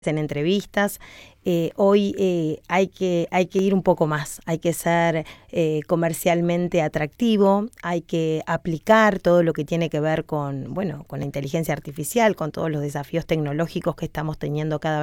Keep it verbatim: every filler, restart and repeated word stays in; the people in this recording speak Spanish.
en entrevistas. Eh, hoy eh, hay que, hay que ir un poco más, hay que ser eh, comercialmente atractivo, hay que aplicar todo lo que tiene que ver con, bueno, con la inteligencia artificial, con todos los desafíos tecnológicos que estamos teniendo cada vez